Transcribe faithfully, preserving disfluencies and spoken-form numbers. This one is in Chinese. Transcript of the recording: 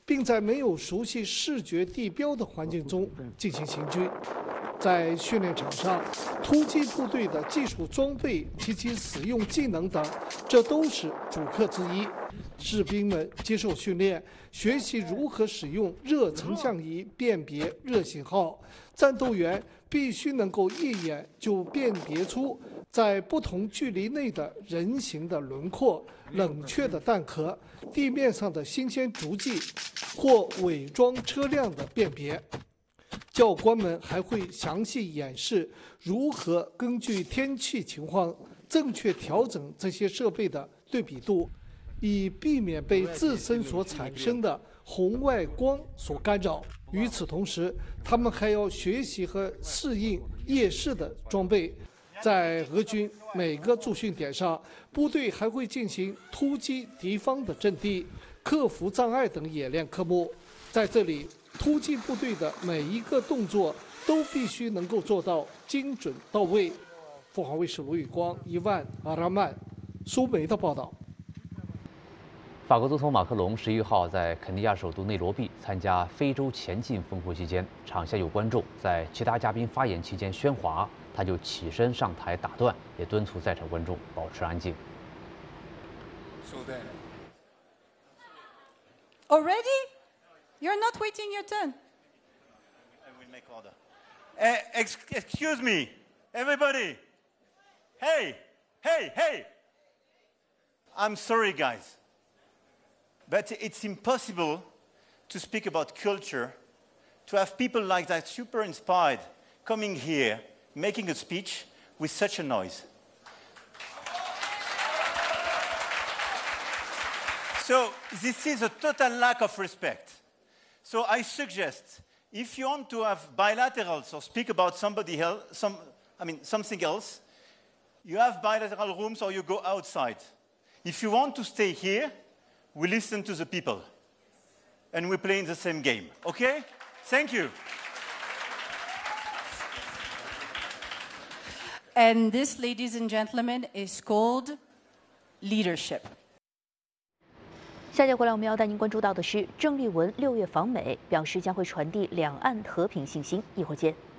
并在没有熟悉视觉地标的环境中进行行军。在训练场上，突击部队的技术装备及其使用技能等，这都是主课之一。士兵们接受训练，学习如何使用热成像仪辨别热信号。战斗员必须能够一眼就辨别出在不同距离内的人形的轮廓、冷却的弹壳、地面上的新鲜足迹或伪装车辆的辨别。教官们还会详细演示如何根据天气情况正确调整这些设备的对比度，以避免被自身所产生的红外光所干扰。与此同时，他们还要学习和适应夜视的装备。在俄军每个驻训点上，部队还会进行突击敌方的阵地、克服障碍等演练科目。在这里，突击部队的每一个动作都必须能够做到精准到位。凤凰卫视卢宇光、伊万、阿拉曼、苏梅的报道。 法国总统马克龙十一号在肯尼亚首都内罗毕参加非洲前进峰会期间，场下有观众在其他嘉宾发言期间喧哗，他就起身上台打断，也敦促在场观众保持安静。 Already? You're not waiting your turn. I will make order. Uh, ex excuse me, everybody. Hey, hey, hey. I'm sorry, guys. But it's impossible to speak about culture, to have people like that super inspired coming here, making a speech with such a noise. So this is a total lack of respect. So I suggest, if you want to have bilaterals or speak about somebody else, some, I mean something else, you have bilateral rooms or you go outside. If you want to stay here, we listen to the people, and we play in the same game. Okay? Thank you. And this, ladies and gentlemen, is called leadership. 下节回来，我们要带您关注到的是，郑丽文六月访美，表示将会传递两岸和平信心。一会儿见。